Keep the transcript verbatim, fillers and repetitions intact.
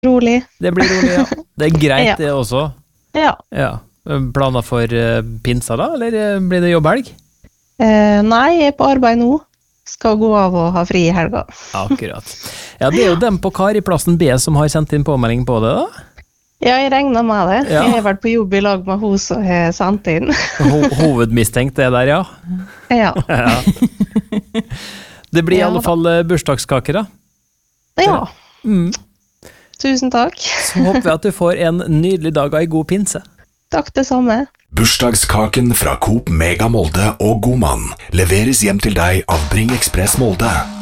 rolig. Det blir rolig, ja. Det er greit Ja. det også. Ja. Ja. Planer for uh, pinsa da, eller uh, blir det jobbhelg? Eh, nei, jeg er på arbeid nå. Skal gå av og ha fri i helga. Akkurat. Ja, det er jo dem på Kariplassen B som har sendt inn påmelding på det da. Ja, jeg regner med det. Ja. Jeg har vært på jobb i lag med hun som har sendt inn. Ho hovedmistenkt det der, ja. Ja. Ja. Det blir i Ja. alle fall uh, bursdagskake da. Ja. Mm. Tusen takk. Så håper vi at du får en nydelig dag av en god pinse. Takk det samme. Bursdagskaken fra Coop Mega Molde og Godmann leveres hjem til deg av Bring Express Molde.